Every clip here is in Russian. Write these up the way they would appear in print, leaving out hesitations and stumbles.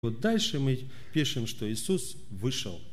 Вот дальше мы пишем, что Иисус вышел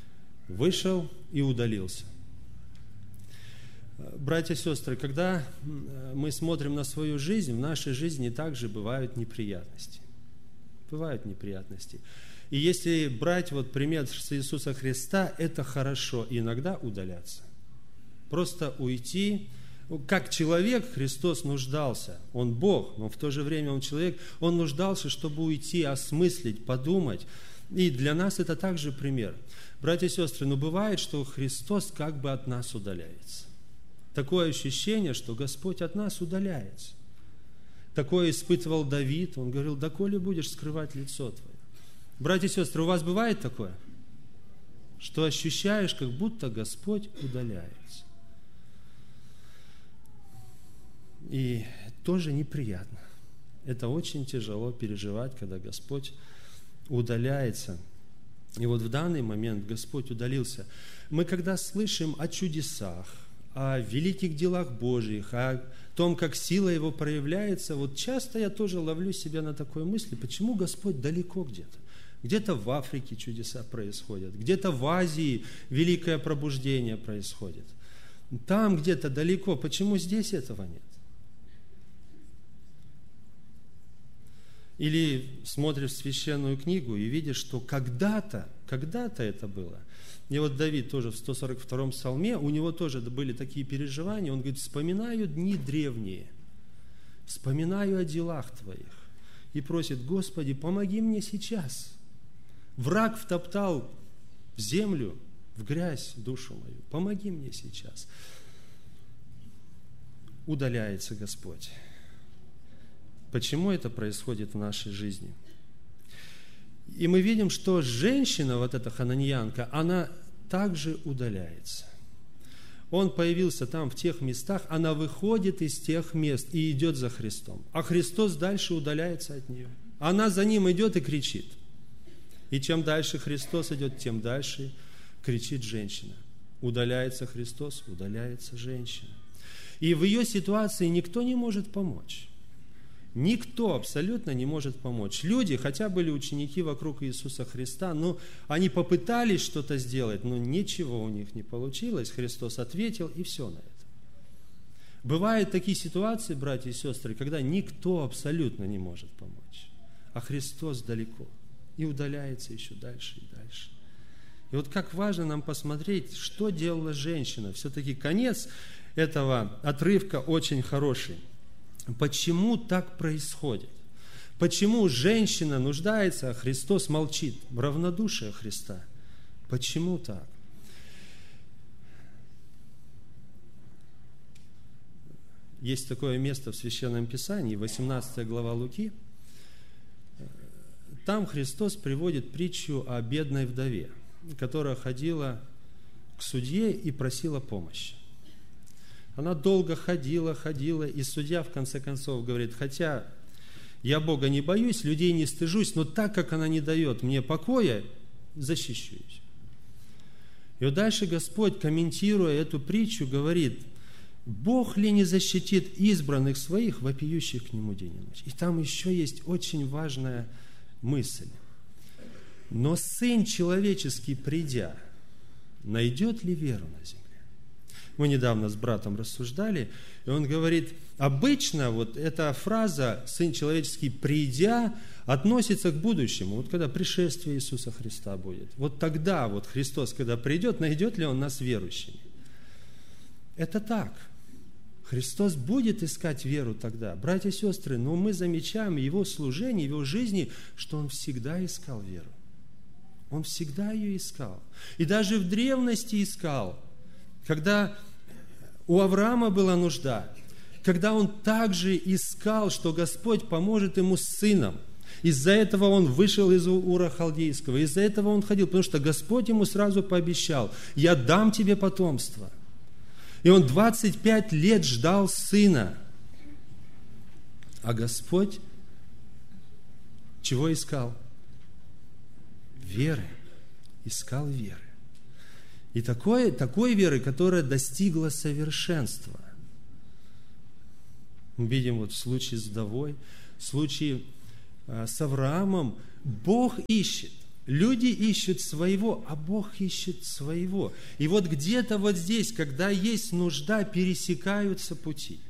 и удалился. Братья и сестры, когда мы смотрим на свою жизнь, в нашей жизни также бывают неприятности. Бывают неприятности. И если брать вот пример с Иисуса Христа, это хорошо иногда удаляться. Просто уйти. Как человек Христос нуждался. Он Бог, но в то же время Он человек. Он нуждался, чтобы уйти, осмыслить, подумать. И для нас это также пример. Братья и сестры, но бывает, что Христос как бы от нас удаляется. Такое ощущение, что Господь от нас удаляется. Такое испытывал Давид. Он говорил: доколе будешь скрывать лицо Твое? Братья и сестры, у вас бывает такое? Что ощущаешь, как будто Господь удаляется. И тоже неприятно. Это очень тяжело переживать, когда Господь удаляется. И вот в данный момент Господь удалился. Мы когда слышим о чудесах, о великих делах Божьих, о том, как сила Его проявляется, вот часто я тоже ловлю себя на такой мысли: почему Господь далеко где-то? Где-то в Африке чудеса происходят, где-то в Азии великое пробуждение происходит. Там где-то далеко, почему здесь этого нет? Или смотришь священную книгу и видишь, что когда-то это было. И вот Давид тоже в 142-м псалме, у него тоже были такие переживания. Он говорит: вспоминаю дни древние, вспоминаю о делах Твоих. И просит: Господи, помоги мне сейчас. Враг втоптал в землю, в грязь душу мою. Помоги мне сейчас. Удаляется Господь. Почему это происходит в нашей жизни? И мы видим, что женщина, вот эта хананеянка, она также удаляется. Он появился там, в тех местах, она выходит из тех мест и идет за Христом. А Христос дальше удаляется от нее. Она за Ним идет и кричит. И чем дальше Христос идет, тем дальше кричит женщина. Удаляется Христос, удаляется женщина. И в ее ситуации никто не может помочь. Никто абсолютно не может помочь. Люди, хотя были ученики вокруг Иисуса Христа, но они попытались что-то сделать, но ничего у них не получилось. Христос ответил, и все на это. Бывают такие ситуации, братья и сестры, когда никто абсолютно не может помочь, а Христос далеко и удаляется еще дальше и дальше. И вот как важно нам посмотреть, что делала женщина. Все-таки конец этого отрывка очень хороший. Почему так происходит? Почему женщина нуждается, а Христос молчит? Равнодушие Христа. Почему так? Есть такое место в Священном Писании, 18 глава Луки. Там Христос приводит притчу о бедной вдове, которая ходила к судье и просила помощи. Она долго ходила, и судья в конце концов говорит: хотя я Бога не боюсь, людей не стыжусь, но так как она не дает мне покоя, защищусь. И вот дальше Господь, комментируя эту притчу, говорит: Бог ли не защитит избранных своих, вопиющих к Нему день и ночь? И там еще есть очень важная мысль. Но Сын Человеческий, придя, найдет ли веру на земле? Мы недавно с братом рассуждали, и он говорит, обычно вот эта фраза «Сын Человеческий, придя» относится к будущему, вот когда пришествие Иисуса Христа будет. Вот тогда вот Христос, когда придет, найдет ли Он нас верующими? Это так. Христос будет искать веру тогда. Братья и сестры, но мы замечаем в Его служении, в Его жизни, что Он всегда искал веру. Он всегда ее искал. И даже в древности искал. Когда у Авраама была нужда, когда он также искал, что Господь поможет ему с сыном. Из-за этого он вышел из Ура Халдейского, из-за этого он ходил, потому что Господь ему сразу пообещал: я дам тебе потомство. И он 25 лет ждал сына. А Господь чего искал? Веры. Искал веры. И такой веры, которая достигла совершенства. Мы видим вот в случае с вдовой, в случае с Авраамом, Бог ищет. Люди ищут своего, а Бог ищет своего. И вот где-то вот здесь, когда есть нужда, пересекаются пути.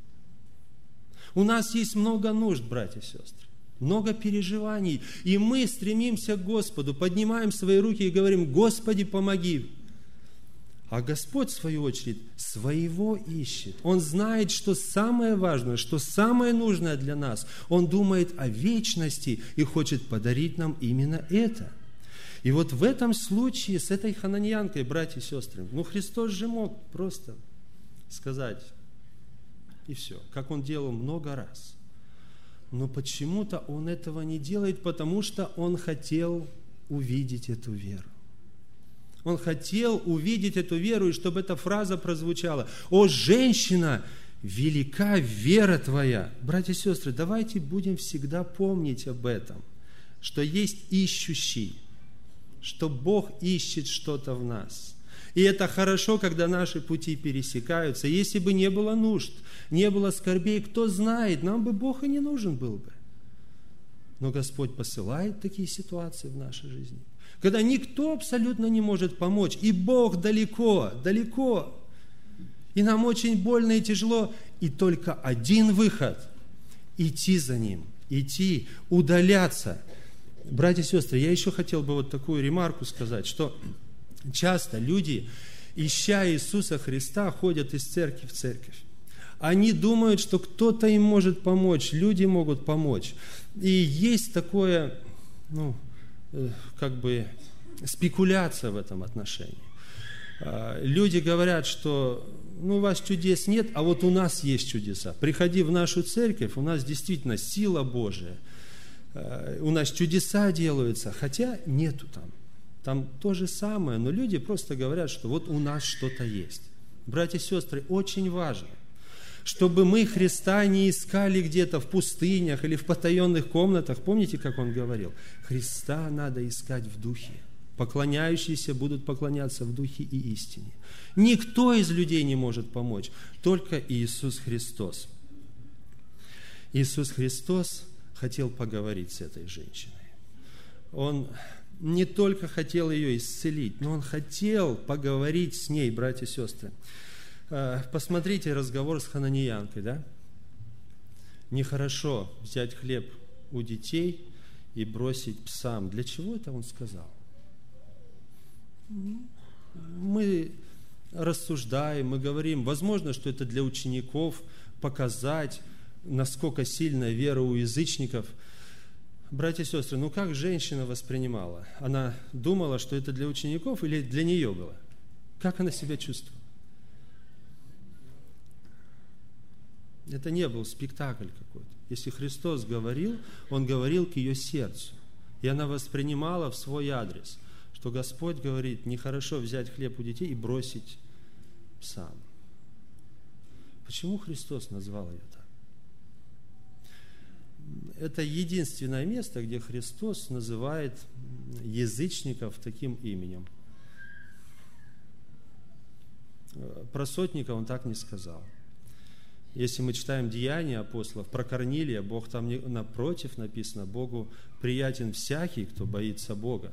У нас есть много нужд, братья и сестры, много переживаний. И мы стремимся к Господу, поднимаем свои руки и говорим: Господи, помоги. А Господь, в свою очередь, своего ищет. Он знает, что самое важное, что самое нужное для нас. Он думает о вечности и хочет подарить нам именно это. И вот в этом случае с этой хананеянкой, братья и сестры, Христос же мог просто сказать, и все, как Он делал много раз. Но почему-то Он этого не делает, потому что Он хотел увидеть эту веру. Он хотел увидеть эту веру, и чтобы эта фраза прозвучала: «О, женщина, велика вера твоя». Братья и сестры, давайте будем всегда помнить об этом, что есть ищущий, что Бог ищет что-то в нас. И это хорошо, когда наши пути пересекаются. Если бы не было нужд, не было скорбей, кто знает, нам бы Бог и не нужен был бы. Но Господь посылает такие ситуации в нашей жизни, когда никто абсолютно не может помочь, и Бог далеко, далеко, и нам очень больно и тяжело, и только один выход – идти за Ним, идти, удаляться. Братья и сестры, я еще хотел бы вот такую ремарку сказать, что часто люди, ища Иисуса Христа, ходят из церкви в церковь. Они думают, что кто-то им может помочь, люди могут помочь. И есть такое, спекуляция в этом отношении. Люди говорят, что у вас чудес нет, а вот у нас есть чудеса. Приходи в нашу церковь, у нас действительно сила Божия. У нас чудеса делаются, хотя нету там. Там то же самое, но люди просто говорят, что вот у нас что-то есть. Братья и сестры, очень важно, чтобы мы Христа не искали где-то в пустынях или в потаенных комнатах. Помните, как Он говорил? Христа надо искать в духе. Поклоняющиеся будут поклоняться в духе и истине. Никто из людей не может помочь, только Иисус Христос. Иисус Христос хотел поговорить с этой женщиной. Он не только хотел ее исцелить, но Он хотел поговорить с ней, братья и сестры. Посмотрите разговор с хананеянкой, да? Нехорошо взять хлеб у детей и бросить псам. Для чего это Он сказал? Мы рассуждаем, мы говорим, возможно, что это для учеников показать, насколько сильная вера у язычников. Братья и сестры, как женщина воспринимала? Она думала, что это для учеников или для нее было? Как она себя чувствовала? Это не был спектакль какой-то. Если Христос говорил, Он говорил к ее сердцу. И она воспринимала в свой адрес, что Господь говорит, нехорошо взять хлеб у детей и бросить псам. Почему Христос назвал ее так? Это единственное место, где Христос называет язычников таким именем. Про сотника Он так не сказал. Если мы читаем Деяния апостолов, про Корнилия, Бог там напротив написано, Богу приятен всякий, кто боится Бога.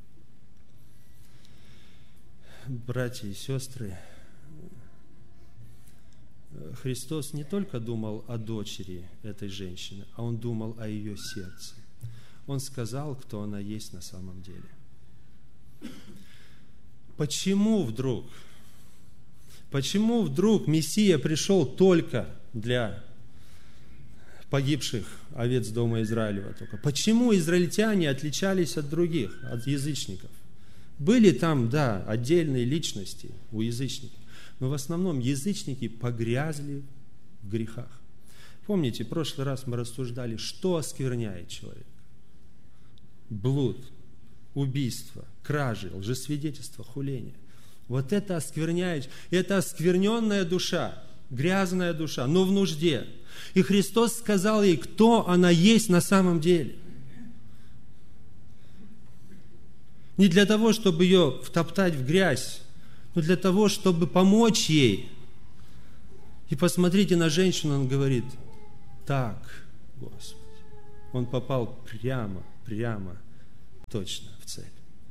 Братья и сестры, Христос не только думал о дочери этой женщины, а Он думал о ее сердце. Он сказал, кто она есть на самом деле. Почему вдруг Мессия пришел только для погибших овец дома Израилева только? Почему израильтяне отличались от других, от язычников? Были там, да, отдельные личности у язычников, но в основном язычники погрязли в грехах. Помните, в прошлый раз мы рассуждали, что оскверняет человека? Блуд, убийство, кражи, лжесвидетельство, хуление. Вот это оскверняет, это оскверненная душа, грязная душа, но в нужде. И Христос сказал ей, кто она есть на самом деле. Не для того, чтобы ее втоптать в грязь, но для того, чтобы помочь ей. И посмотрите на женщину, он говорит, так, Господи, Он попал прямо, точно в цель.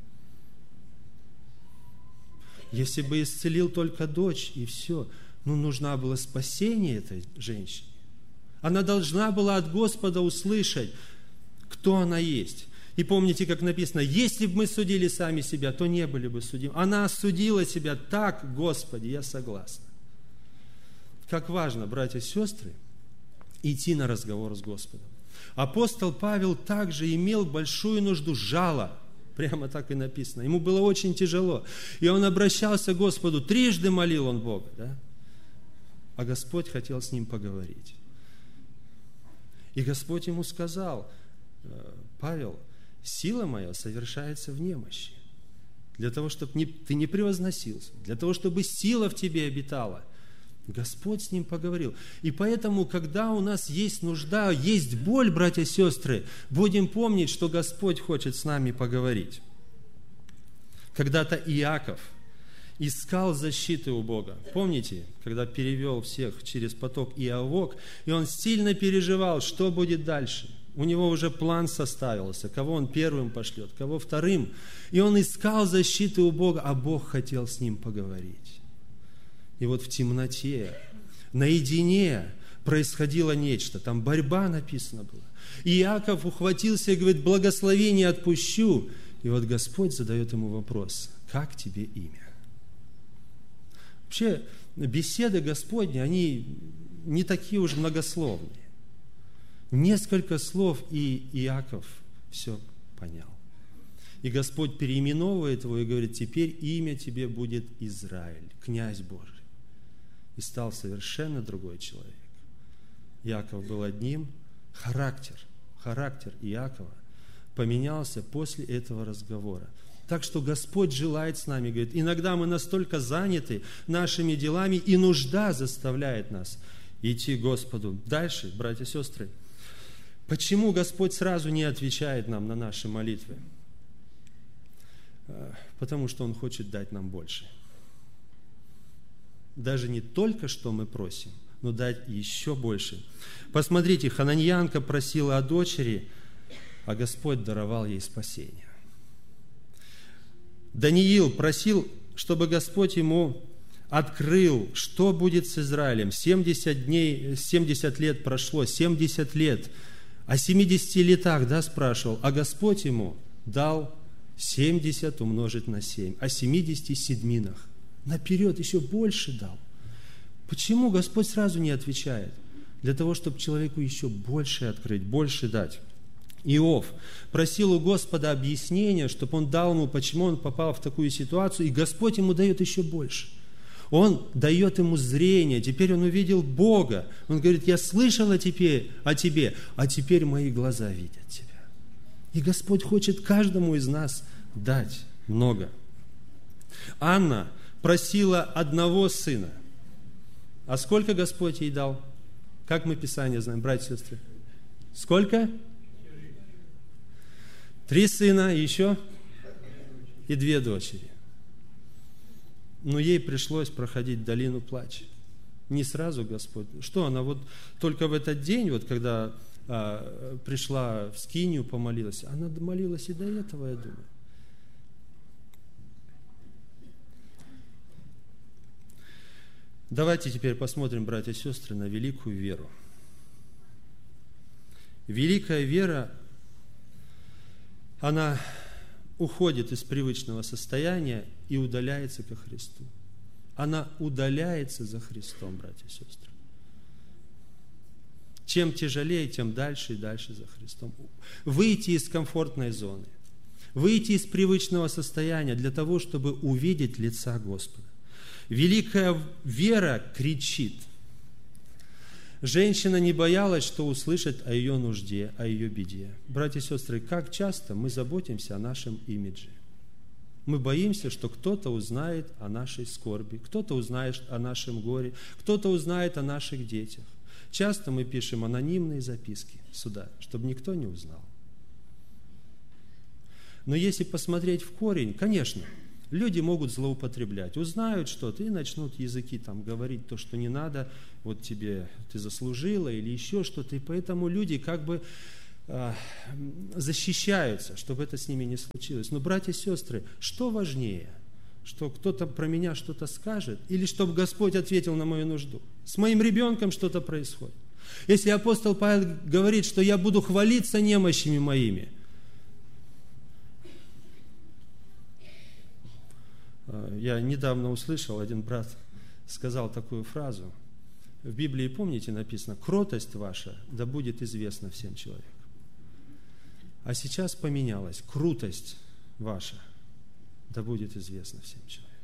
Если бы исцелил только дочь, и все, нужно было спасение этой женщине. Она должна была от Господа услышать, кто она есть. И помните, как написано, если бы мы судили сами себя, то не были бы судимы. Она осудила себя так, Господи, я согласна. Как важно, братья и сестры, идти на разговор с Господом. Апостол Павел также имел большую нужду, жало. Прямо так и написано. Ему было очень тяжело. И он обращался к Господу, трижды молил он Бога. Да? А Господь хотел с ним поговорить. И Господь ему сказал, Павел, сила моя совершается в немощи. Для того, чтобы ты не превозносился, для того, чтобы сила в тебе обитала. Господь с ним поговорил. И поэтому, когда у нас есть нужда, есть боль, братья и сестры, будем помнить, что Господь хочет с нами поговорить. Когда-то Иаков искал защиты у Бога. Помните, когда перевел всех через поток Иавок, и он сильно переживал, что будет дальше. У него уже план составился, кого он первым пошлет, кого вторым. И он искал защиты у Бога, а Бог хотел с ним поговорить. И вот в темноте, наедине происходило нечто. Там борьба написано было. И Иаков ухватился и говорит, благословение отпущу. И вот Господь задает ему вопрос, как тебе имя? Вообще, беседы Господни, они не такие уж многословные. Несколько слов, и Иаков все понял. И Господь переименовывает его и говорит, теперь имя тебе будет Израиль, князь Божий. И стал совершенно другой человек. Иаков был одним, характер Иакова поменялся после этого разговора. Так что Господь желает с нами, говорит, иногда мы настолько заняты нашими делами, и нужда заставляет нас идти к Господу. Дальше, братья и сестры, почему Господь сразу не отвечает нам на наши молитвы? Потому что Он хочет дать нам больше. Даже не только, что мы просим, но дать еще больше. Посмотрите, хананьянка просила о дочери, а Господь даровал ей спасение. Даниил просил, чтобы Господь ему открыл, что будет с Израилем. 70 лет прошло, 70 лет. О 70 летах, спрашивал, а Господь ему дал 70 умножить на 7, о 70 седьминах. Наперед еще больше дал. Почему Господь сразу не отвечает? Для того, чтобы человеку еще больше открыть, больше дать. Иов просил у Господа объяснения, чтобы Он дал ему, почему он попал в такую ситуацию, и Господь ему дает еще больше. Он дает ему зрение, теперь он увидел Бога. Он говорит, я слышал о тебе, а теперь мои глаза видят тебя. И Господь хочет каждому из нас дать много. Анна просила одного сына. А сколько Господь ей дал? Как мы Писание знаем, братья и сестры? Сколько? 3 сына, еще? И 2 дочери. Но ей пришлось проходить долину плача. Не сразу Господь. Что она вот только в этот день, вот когда пришла в скинию, помолилась, она молилась и до этого, я думаю. Давайте теперь посмотрим, братья и сестры, на великую веру. Великая вера, она уходит из привычного состояния и удаляется ко Христу. Она удаляется за Христом, братья и сестры. Чем тяжелее, тем дальше и дальше за Христом. Выйти из комфортной зоны, выйти из привычного состояния для того, чтобы увидеть лица Господа. Великая вера кричит. Женщина не боялась, что услышит о ее нужде, о ее беде. Братья и сестры, как часто мы заботимся о нашем имидже. Мы боимся, что кто-то узнает о нашей скорби, кто-то узнает о нашем горе, кто-то узнает о наших детях. Часто мы пишем анонимные записки сюда, чтобы никто не узнал. Но если посмотреть в корень, конечно, люди могут злоупотреблять, узнают что-то и начнут языки там говорить то, что не надо, вот тебе ты заслужила или еще что-то. И поэтому люди как бы защищаются, чтобы это с ними не случилось. Но, братья и сестры, что важнее? Что кто-то про меня что-то скажет, или чтобы Господь ответил на мою нужду? С моим ребенком что-то происходит. Если апостол Павел говорит, что я буду хвалиться немощами моими, я недавно услышал, один брат сказал такую фразу. В Библии, помните, написано: кротость ваша да будет известна всем человекам. А сейчас поменялось: крутость ваша да будет известна всем человекам.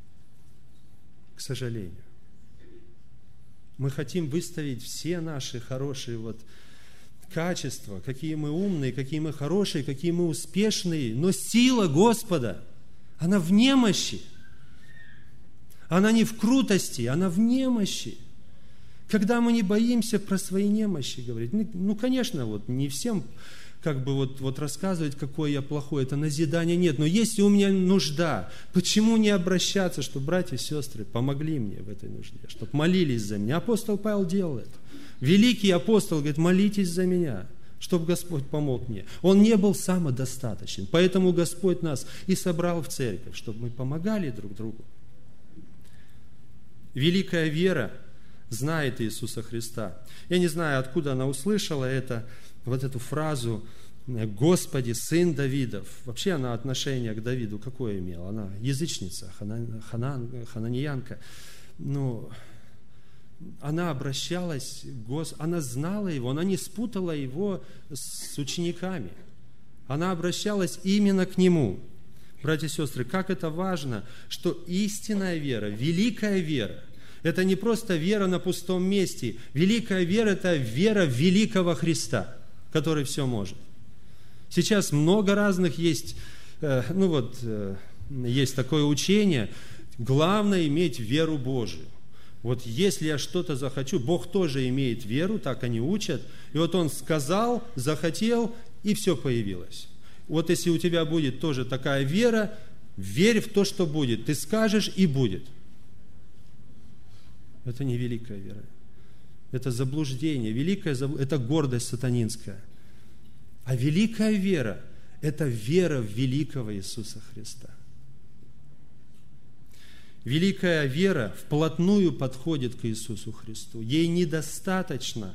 К сожалению. Мы хотим выставить все наши хорошие качества, какие мы умные, какие мы хорошие, какие мы успешные, но сила Господа, она в немощи. Она не в крутости, она в немощи. Когда мы не боимся про свои немощи говорить. Конечно, не всем рассказывать, какой я плохой, это назидание нет. Но если у меня нужда, почему не обращаться, чтобы братья и сестры помогли мне в этой нужде, чтобы молились за меня? Апостол Павел делал это. Великий апостол говорит: молитесь за меня, чтобы Господь помог мне. Он не был самодостаточен, поэтому Господь нас и собрал в церковь, чтобы мы помогали друг другу. Великая вера знает Иисуса Христа. Я не знаю, откуда она услышала эту фразу «Господи, сын Давидов». Вообще она отношение к Давиду какое имела? Она язычница, хананеянка. Она обращалась, она знала его, она не спутала его с учениками. Она обращалась именно к нему. Братья и сестры, как это важно, что истинная вера, великая вера, это не просто вера на пустом месте. Великая вера – это вера в великого Христа, который все может. Сейчас много разных есть, есть такое учение. Главное иметь веру Божию. Если я что-то захочу, Бог тоже имеет веру, так они учат. И Он сказал, захотел, и все появилось. Если у тебя будет тоже такая вера, верь в то, что будет. Ты скажешь, и будет. Это не великая вера. Это заблуждение. Это гордость сатанинская. А великая вера – это вера в великого Иисуса Христа. Великая вера вплотную подходит к Иисусу Христу. Ей недостаточно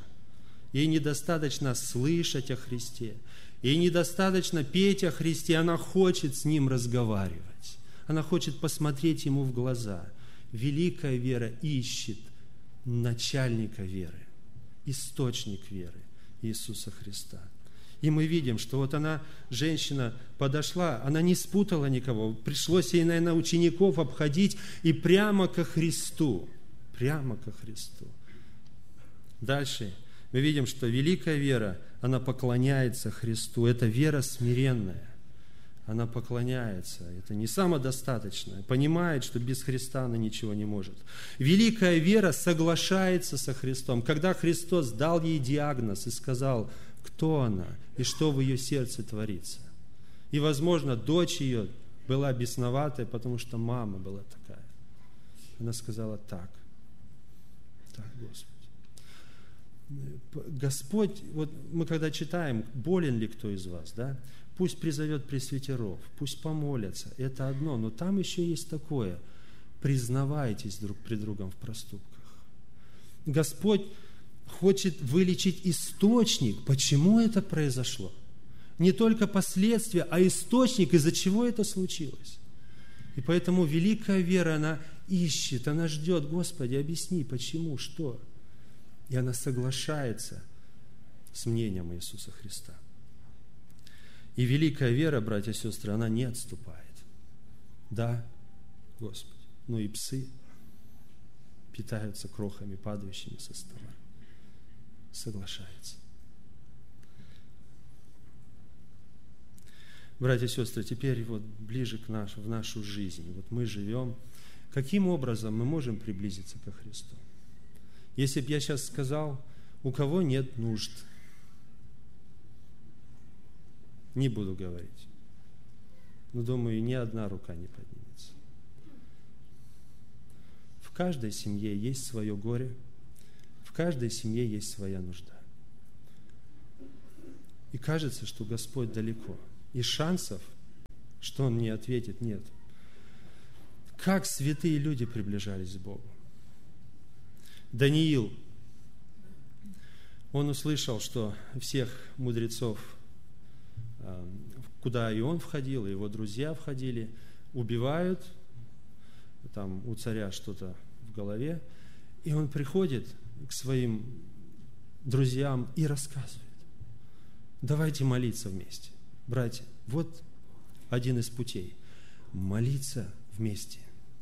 слышать о Христе. Ей недостаточно петь о Христе. Она хочет с Ним разговаривать. Она хочет посмотреть Ему в глаза. Великая вера ищет начальника веры, источник веры Иисуса Христа. И мы видим, что женщина подошла, она не спутала никого, пришлось ей, наверное, учеников обходить и прямо ко Христу. Дальше мы видим, что великая вера, она поклоняется Христу. Это вера смиренная. Она поклоняется. Это не самодостаточная. Понимает, что без Христа она ничего не может. Великая вера соглашается со Христом. Когда Христос дал ей диагноз и сказал, кто она и что в ее сердце творится. И, возможно, дочь ее была бесноватая, потому что мама была такая. Она сказала: так, Господь, мы когда читаем, болен ли кто из вас, да? Пусть призовет пресвитеров, пусть помолятся. Это одно, но там еще есть такое. Признавайтесь друг пред другом в проступках. Господь хочет вылечить источник. Почему это произошло? Не только последствия, а источник, из-за чего это случилось. И поэтому великая вера, она ищет, она ждет: Господи, объясни, почему, что. И она соглашается с мнением Иисуса Христа. И великая вера, братья и сестры, она не отступает. Да, Господи. И псы питаются крохами, падающими со стола. Соглашается. Братья и сестры, теперь ближе в нашу жизнь. Мы живем. Каким образом мы можем приблизиться ко Христу? Если бы я сейчас сказал, у кого нет нужд, не буду говорить. Но, думаю, ни одна рука не поднимется. В каждой семье есть свое горе, в каждой семье есть своя нужда. И кажется, что Господь далеко. И шансов, что Он не ответит, нет. Как святые люди приближались к Богу. Даниил, он услышал, что всех мудрецов, куда и он входил, и его друзья входили, убивают, там у царя что-то в голове, и он приходит к своим друзьям и рассказывает. Давайте молиться вместе. Братья, вот один из путей. Молиться вместе.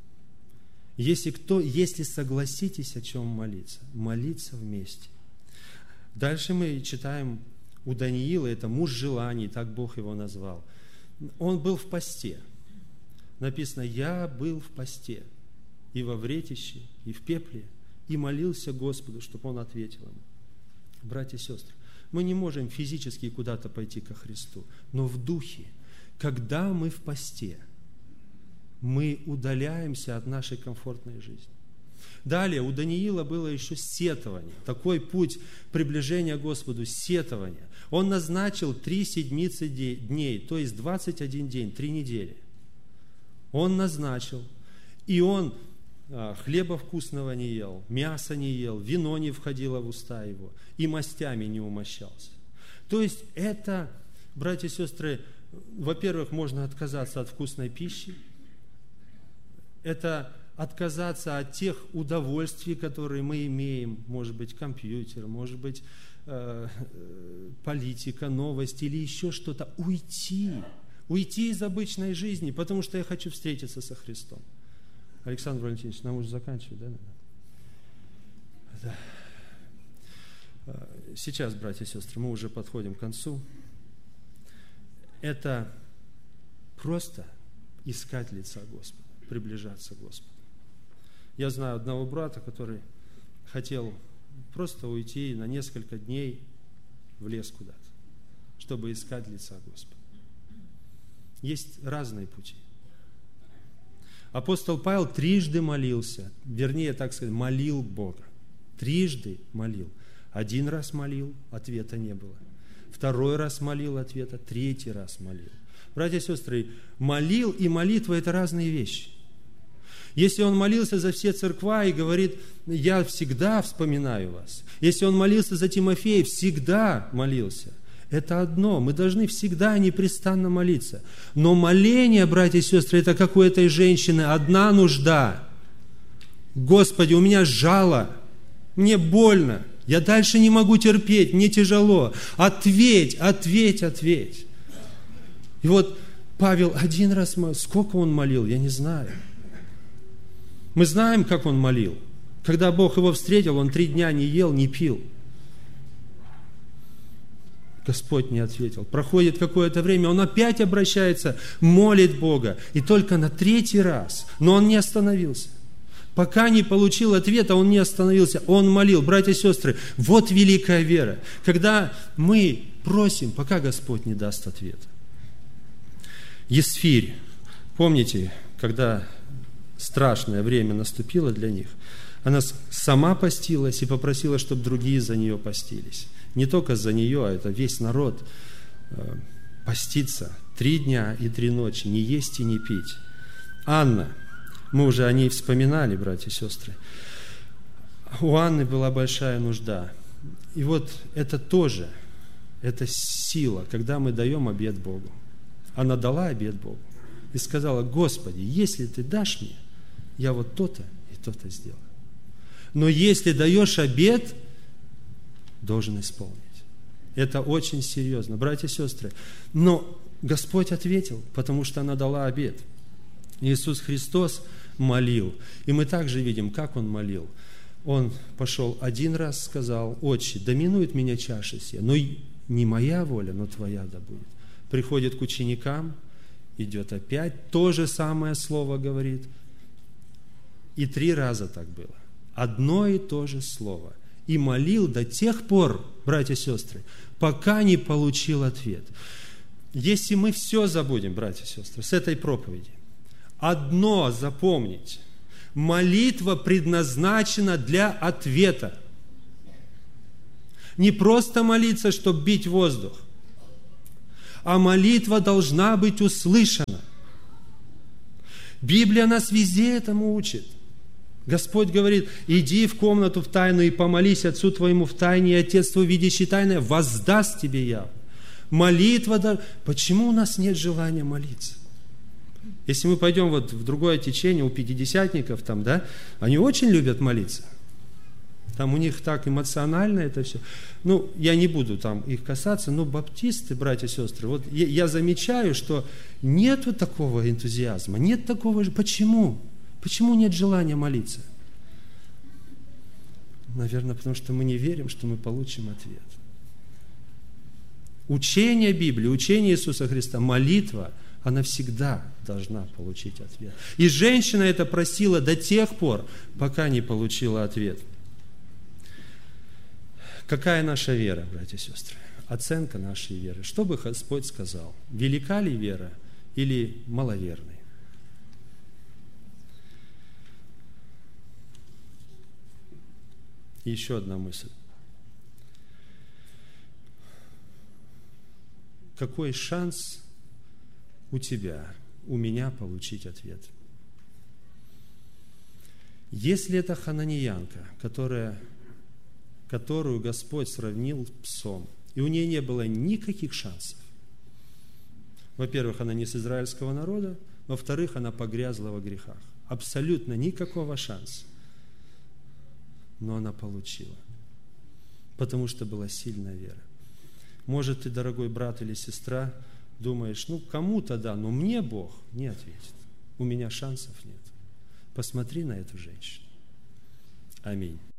Если согласитесь, о чем молиться вместе. Дальше мы читаем у Даниила, это муж желаний, так Бог его назвал. Он был в посте. Написано, я был в посте, и во вретище, и в пепле, и молился Господу, чтобы Он ответил ему. Братья и сестры, мы не можем физически куда-то пойти ко Христу, но в духе, когда мы в посте, мы удаляемся от нашей комфортной жизни. Далее, у Даниила было еще сетование. Такой путь приближения к Господу, сетование. Он назначил 3 седмицы дней, то есть 21 день, 3 недели. Он назначил, и он хлеба вкусного не ел, мяса не ел, вино не входило в уста его, и мастями не умощался. То есть это, братья и сестры, во-первых, можно отказаться от вкусной пищи, это отказаться от тех удовольствий, которые мы имеем, может быть, компьютер, может быть, политика, новости или еще что-то, уйти из обычной жизни, потому что я хочу встретиться со Христом. Александр Валентинович, нам уже заканчивать, да? Да. Сейчас, братья и сестры, мы уже подходим к концу. Это просто искать лица Господа, приближаться к Господу. Я знаю одного брата, который хотел просто уйти на несколько дней в лес куда-то, чтобы искать лица Господа. Есть разные пути. Апостол Павел трижды молился, вернее, так сказать, молил Бога. Трижды молил. 1 раз молил, ответа не было. 2 раз молил, ответа, 3 раз молил. Братья и сестры, молил и молитва – это разные вещи. Если он молился за все церква и говорит, я всегда вспоминаю вас. Если он молился за Тимофея, всегда молился. Это одно, мы должны всегда непрестанно молиться. Но моление, братья и сестры, это как у этой женщины, одна нужда. Господи, у меня жало, мне больно, я дальше не могу терпеть, мне тяжело. Ответь. И вот Павел 1 раз молил, сколько он молил, я не знаю. Мы знаем, как он молил. Когда Бог его встретил, он 3 дня не ел, не пил. Господь не ответил. Проходит какое-то время, он опять обращается, молит Бога. И только на 3 раз. Но он не остановился. Пока не получил ответа, он не остановился. Он молил. Братья и сестры, вот великая вера. Когда мы просим, пока Господь не даст ответа. Есфирь. Помните, когда страшное время наступило для них, она сама постилась и попросила, чтобы другие за нее постились. Не только за нее, а это весь народ постится 3 дня и 3 ночи, не есть и не пить. Анна, мы уже о ней вспоминали, братья и сестры. У Анны была большая нужда. И вот это тоже, это сила, когда мы даем обет Богу. Она дала обет Богу и сказала, Господи, если Ты дашь мне, я вот то-то и то-то сделаю. Но если даешь обет, должен исполнить. Это очень серьезно, братья и сестры. Но Господь ответил, потому что она дала обет. Иисус Христос молил. И мы также видим, как Он молил. Он пошел 1 раз, сказал, Отче, да минует меня чаша сия, но не моя воля, но Твоя да будет. Приходит к ученикам, идет опять, то же самое слово говорит. И 3 раза так было. Одно и то же слово. И молил до тех пор, братья и сестры, пока не получил ответ. Если мы все забудем, братья и сестры, с этой проповеди, одно запомните. Молитва предназначена для ответа. Не просто молиться, чтобы бить воздух. а молитва должна быть услышана. Библия нас везде этому учит. Господь говорит: иди в комнату в тайну и помолись Отцу твоему в тайне, и Отец твой, видящий тайное, воздаст тебе явно. Молитва. Почему у нас нет желания молиться? Если мы пойдем вот в другое течение, у пятидесятников, там, да, они очень любят молиться. Там у них так эмоционально это все. Я не буду там их касаться, но баптисты, братья и сестры, вот я замечаю, что нет вот такого энтузиазма, нет такого же. Почему? Почему нет желания молиться? Наверное, потому что мы не верим, что мы получим ответ. Учение Библии, учение Иисуса Христа, молитва, она всегда должна получить ответ. И женщина это просила до тех пор, пока не получила ответ. Какая наша вера, братья и сестры? Оценка нашей веры. Что бы Господь сказал? Велика ли вера или маловерной? И еще одна мысль. Какой шанс у тебя, у меня получить ответ? Если это хананиянка, которую Господь сравнил с псом, и у нее не было никаких шансов. Во-первых, она не с израильского народа, во-вторых, она погрязла во грехах. Абсолютно никакого шанса. Но она получила, потому что была сильная вера. Может, ты, дорогой брат или сестра, думаешь, кому-то да, но мне Бог не ответит. У меня шансов нет. Посмотри на эту женщину. Аминь.